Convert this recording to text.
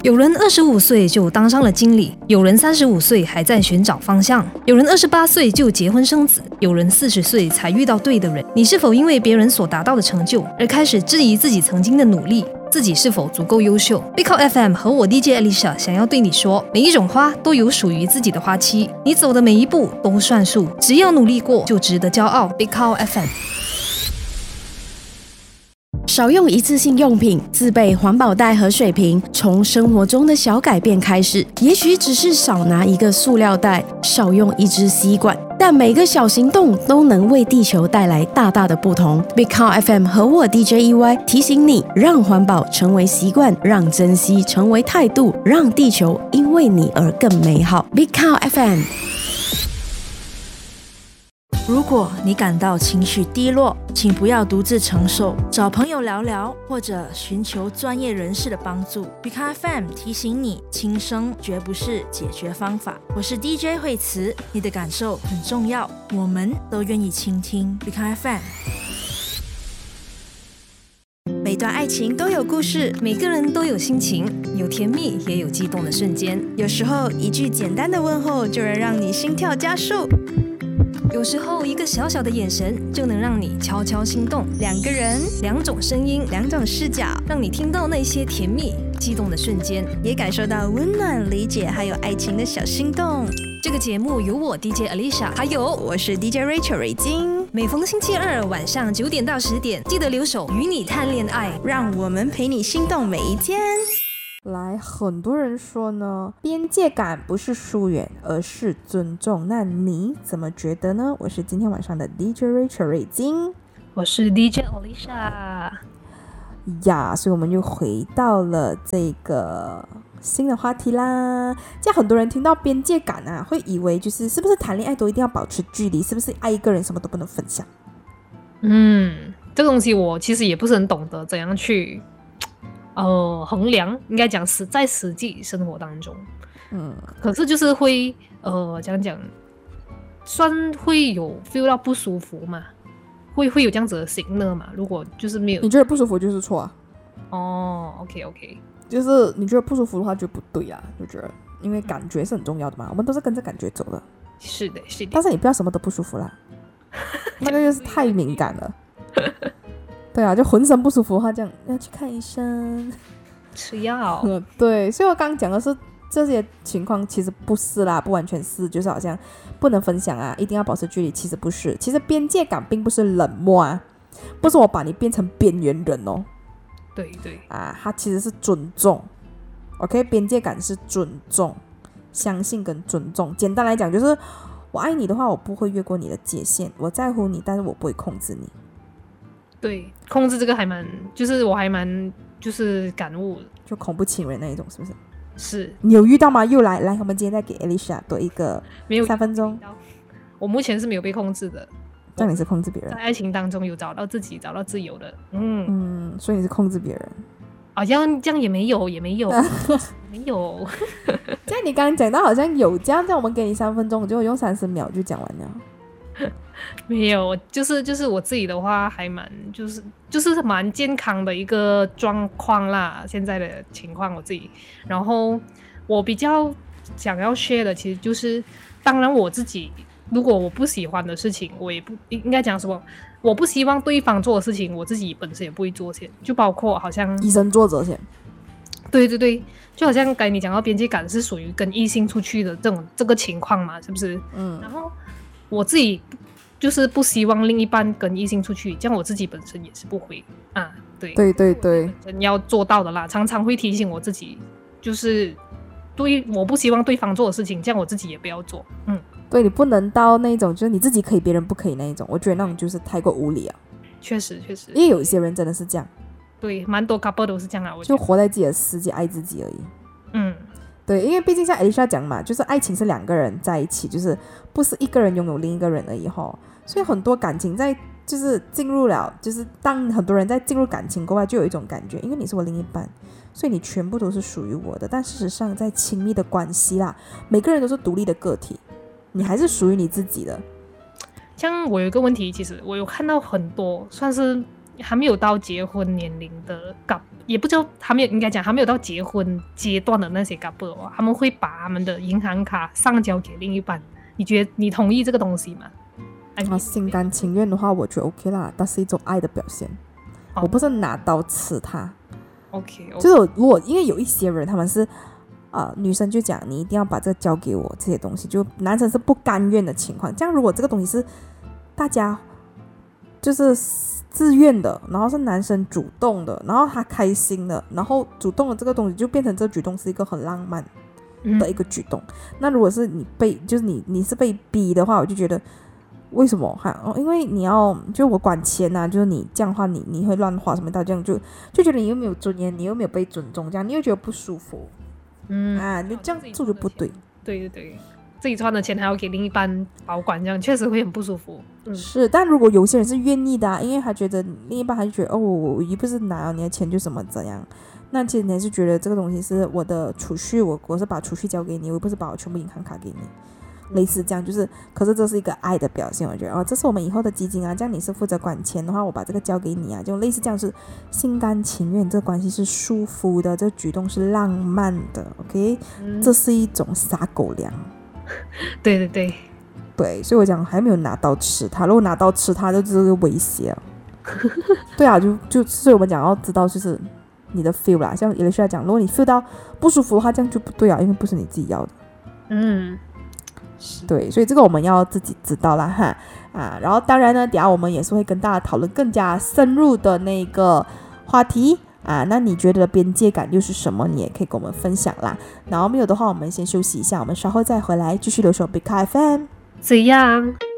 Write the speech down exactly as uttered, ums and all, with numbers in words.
有人二十五岁就当上了经理，有人三十五岁还在寻找方向，有人二十八岁就结婚生子，有人四十岁才遇到对的人。你是否因为别人所达到的成就而开始质疑自己曾经的努力？自己是否足够优秀？ Big Call F M 和我 D J Alicia 想要对你说，每一种花都有属于自己的花期，你走的每一步都算数，只要努力过就值得骄傲。 Big Call F M。 少用一次性用品，自备环保袋和水瓶，从生活中的小改变开始。也许只是少拿一个塑料袋，少用一支吸管，但每个小行动都能为地球带来大大的不同。Big Call F M 和我 D J E Y 提醒你，让环保成为习惯，让珍惜成为态度，让地球因为你而更美好。Big Call F M。 如果你感到情绪低落，请不要独自承受，找朋友聊聊，或者寻求专业人士的帮助。Big Call F M 提醒你，轻生绝不是解决方法。我是 D J 惠慈，你的感受很重要，我们都愿意倾听。Big Call F M。每段爱情都有故事， 每个人都有心情，有甜蜜也有激动的瞬间。 有时候一句简单的问候就能让你心跳加速， 有时候一个小小的眼神就能让你悄悄心动。 两个人， 两种声音， 两种视角， 让你听到那些甜蜜激动的瞬间， 也感受到温暖、理解还有爱情的小心动。 这个节目由我 D J Alicia 还有我是 D J Rachel 瑞金， 每逢星期二晚上九点到十点，记得留守与你谈恋爱， 让我们陪你心动每一天。 来，很多人说呢，边界感不是疏远，而是尊重。那你怎么觉得呢？我是今天晚上的 D J Rachel 瑞金， 我是 D J Alicia 呀，所以我们又回到了这个新的话题啦。这样很多人听到边界感啊，会以为就是是不是谈恋爱都一定要保持距离？是不是爱一个人什么都不能分享？ 嗯，这个东西我其实也不是很懂得怎样去呃衡量，应该讲实在实际生活当中，嗯，可是就是会呃讲讲，算会有 feel 到不舒服嘛，会会有这样子的行呢嘛？如果就是没有， 你觉得不舒服就是错啊？ 哦 ，OK OK， 就是你觉得不舒服的话就不对啊，就觉得因为感觉是很重要的嘛，我们都是跟着感觉走的。 是的，是的。 但是你不要什么都不舒服啦，那个就是太敏感了。对啊，就浑身不舒服的话，这样要去看医生， 吃药。 嗯，对，所以我刚刚讲的是这些情况，其实不是啦，不完全是，就是好像不能分享啊，一定要保持距离，其实不是。其实边界感并不是冷漠啊，不是我把你变成边缘人哦。 对对啊，它其实是尊重。OK， 边界感是尊重，相信跟尊重。简单来讲，就是我爱你的话，我不会越过你的界限，我在乎你，但是我不会控制你。 对，控制这个还蛮，就是我还蛮就是感悟， 就恐怖情人那一种，是不是？ 是。 你有遇到吗？又来来，我们今天再给 Alicia 多一个没有三分钟。 我目前是没有被控制的。 那你是控制别人？在爱情当中有找到自己，找到自由的。嗯嗯，所以你是控制别人。 好像这样也没有，也没有，没有。 这样你刚刚讲到好像有这样，这样我们给你三分钟，结果用三十秒就讲完了。 没有，就是就是我自己的话还蛮就是就是蛮健康的一个状况啦，现在的情况我自己。然后我比较想要 share 的，其实就是当然我自己如果我不喜欢的事情，我也不应该讲什么，我不希望对方做的事情，我自己本身也不会做先，就包括好像以身作则先。 对对对，就好像刚才你讲到边界感是属于跟异性出去的这种这个情况嘛，是不是？嗯。然后我自己就是不希望另一半跟异性出去，这样我自己本身也是不会啊。对对对对， 本身要做到的啦，常常会提醒我自己，就是对我不希望对方做的事情，这样我自己也不要做。嗯， 对，你不能到那种就是你自己可以别人不可以那一种，我觉得那种就是太过无理啊。 确实确实， 因为有一些人真的是这样。 对，蛮多 couple 都是这样啊，我就活在自己的世界，爱自己而已。 嗯， 对，因为毕竟像 Alicia 讲嘛，就是爱情是两个人在一起，就是不是一个人拥有另一个人而已齁。所以很多感情在就是进入了，就是当很多人在进入感情过后，就有一种感觉，因为你是我另一半，所以你全部都是属于我的。但事实上，在亲密的关系啦，每个人都是独立的个体，你还是属于你自己的。 像我有一个问题，其实我有看到很多算是还没有到结婚年龄的也不知道还没有应该讲还没有到结婚阶段的那些 couple 哦，他们会把他们的银行卡上交给另一半。你觉得你同意这个东西吗？ 啊，心甘情愿的话，我觉得 OK 啦，但是一种爱的表现。 哦、 我不是拿刀刺他。 OK，, okay. 就是我如果因为有一些人他们是。呃，女生就讲你一定要把这个交给我，这些东西就男生是不甘愿的情况。这样如果这个东西是大家就是自愿的，然后是男生主动的，然后他开心的，然后主动的这个东西就变成这个举动是一个很浪漫的一个举动。嗯、那如果是你被就是你你是被逼的话，我就觉得为什么还、哦、因为你要就我管钱啊，就是你这样的话你你会乱花什么的，这样就就觉得你又没有尊严，你又没有被尊重，这样你又觉得不舒服。嗯啊，你这样做就不对。 对对对，自己赚的钱还要给另一半保管，这样确实会很不舒服。嗯， 是，但如果有些人是愿意的、啊，因为他觉得另一半还是觉得哦，我又不是拿了你的钱就什么怎样，那其实你还是觉得这个东西是我的储蓄，我我是把储蓄交给你，我又不是把我全部银行卡给你。类似这样，就是可是这是一个爱的表现，我觉得哦，这是我们以后的基金啊，这样你是负责管钱的话，我把这个交给你啊，就类似这样，是心甘情愿，这个关系是舒服的，这个举动是浪漫的 OK、嗯、这是一种撒狗粮。 对对对对，所以我讲还没有拿刀吃他，如果拿刀吃他就是个威胁对啊，就就所以我们讲要知道就是你的 feel 啦，像有的需要讲，如果你 feel 到不舒服的话，这样就不对啊，因为不是你自己要的。嗯，对，所以这个我们要自己知道啦哈啊，然后当然呢，等一下我们也是会跟大家讨论更加深入的那个话题啊。那你觉得边界感又是什么？你也可以跟我们分享啦。然后没有的话，我们先休息一下，我们稍后再回来继续留守 Big Car F M。 怎样？